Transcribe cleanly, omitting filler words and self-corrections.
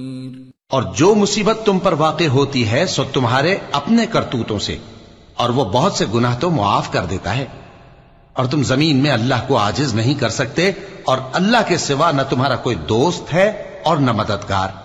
और जो मुसीबत तुम पर वाक़े होती है सो तुम्हारे अपने करतूतों से, और वो बहुत से गुनाह तो मुआफ कर देता है। और तुम जमीन में अल्लाह को आजिज नहीं कर सकते, और अल्लाह के सिवा न तुम्हारा कोई दोस्त है और न मददगार।